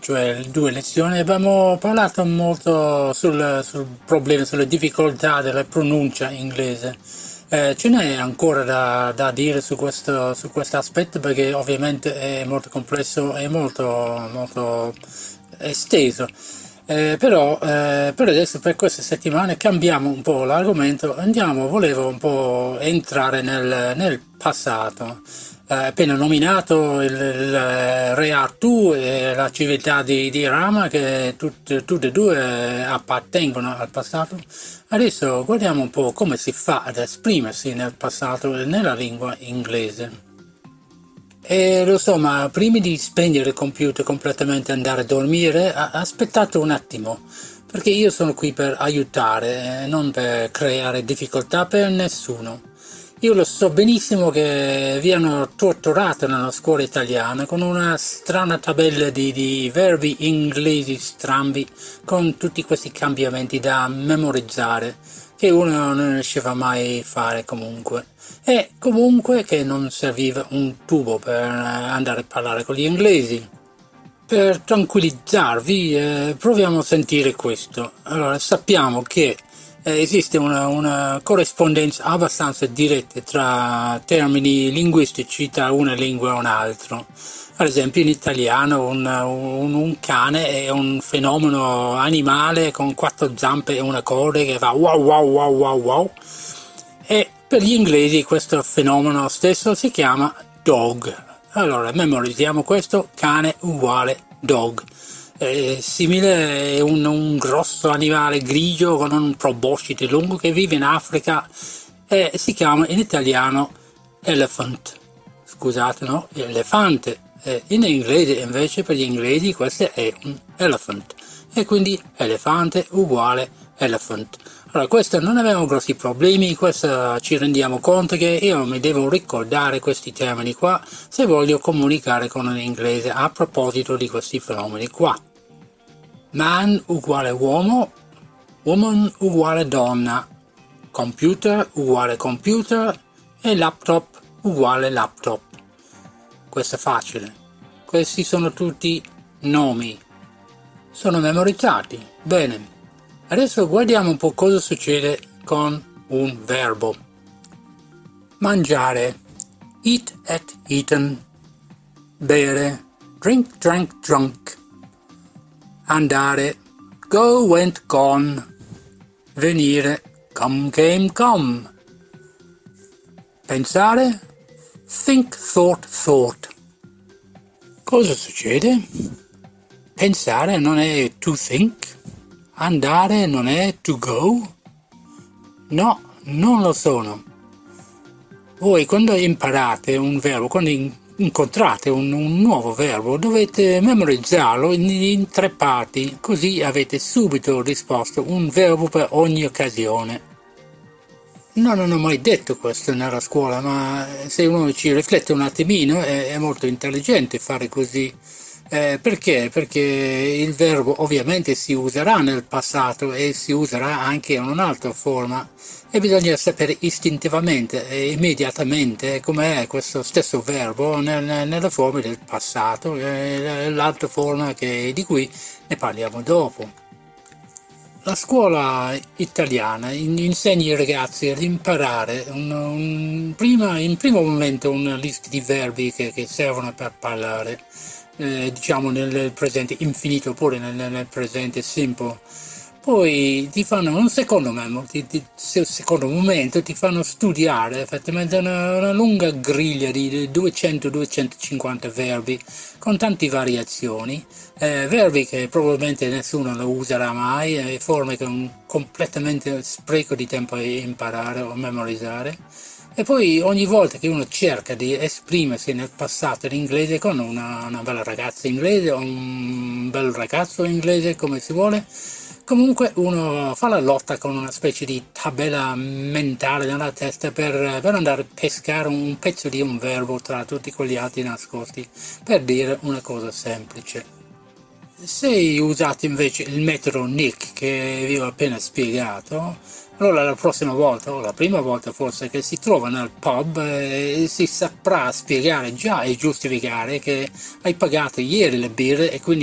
cioè le 2 lezioni, abbiamo parlato molto sul problema, sulle difficoltà della pronuncia inglese. Ce n'è ancora da dire su questo aspetto perché ovviamente è molto complesso e molto esteso. Per adesso, per queste settimane, cambiamo un po' l'argomento, volevo un po' entrare nel passato. Appena nominato il re Artù e la civiltà di Rama, che tutte e due appartengono al passato. Adesso guardiamo un po' come si fa ad esprimersi nel passato nella lingua inglese. E lo so, ma prima di spegnere il computer completamente e andare a dormire, aspettate un attimo, perché io sono qui per aiutare, non per creare difficoltà per nessuno. Io lo so benissimo che vi hanno torturato nella scuola italiana con una strana tabella di verbi inglesi strambi, con tutti questi cambiamenti da memorizzare, che uno non riusciva mai a fare comunque. E comunque che non serviva un tubo per andare a parlare con gli inglesi. Per tranquillizzarvi, proviamo a sentire questo. Allora, sappiamo che esiste una corrispondenza abbastanza diretta tra termini linguistici tra una lingua e un'altra. Ad esempio in italiano un cane è un fenomeno animale con 4 zampe e una coda che fa wow wow wow wow wow. E per gli inglesi questo fenomeno stesso si chiama dog. Allora memorizziamo questo: cane uguale dog. È simile a un grosso animale grigio con un proboscite lungo che vive in Africa e si chiama in italiano elephant. Scusate, no? Elefante. In inglese invece per gli inglesi questo è un elephant e quindi elefante uguale elephant. Allora, questo non abbiamo grossi problemi, questo ci rendiamo conto che io mi devo ricordare questi termini qua se voglio comunicare con un inglese a proposito di questi fenomeni qua. Man uguale uomo, woman uguale donna, computer uguale computer e laptop uguale laptop. Questo è facile. Questi sono tutti nomi. Sono memorizzati. Bene. Adesso guardiamo un po' cosa succede con un verbo. Mangiare. Eat at eaten. Bere. Drink drank drunk. Andare. Go went gone. Venire. Come came come. Pensare. Think thought thought. Cosa succede? Pensare non è to think? Andare non è to go? No, non lo sono. Voi quando imparate un verbo, quando incontrate un nuovo verbo, dovete memorizzarlo in 3 parti, così avete subito risposto un verbo per ogni occasione. No, non ho mai detto questo nella scuola, ma se uno ci riflette un attimino è molto intelligente fare così. Perché? Perché il verbo ovviamente si userà nel passato e si userà anche in un'altra forma e bisogna sapere istintivamente e immediatamente com'è questo stesso verbo nella forma del passato e l'altra forma di cui ne parliamo dopo. La scuola italiana insegna ai ragazzi ad imparare in primo momento una lista di verbi che servono per parlare, diciamo nel presente infinito oppure nel presente simple. Poi ti fanno un secondo momento ti fanno studiare effettivamente una lunga griglia di 200-250 verbi con tante variazioni, verbi che probabilmente nessuno lo userà mai, forme che è un completamente spreco di tempo a imparare o memorizzare. E poi ogni volta che uno cerca di esprimersi nel passato in inglese con una bella ragazza inglese o un bel ragazzo inglese, come si vuole, comunque uno fa la lotta con una specie di tabella mentale nella testa per andare a pescare un pezzo di un verbo tra tutti quegli altri nascosti, per dire una cosa semplice. Se usate invece il metodo Nick che vi ho appena spiegato, allora la prossima volta, o la prima volta forse, che si trova nel pub, si saprà spiegare già e giustificare che hai pagato ieri le birre e quindi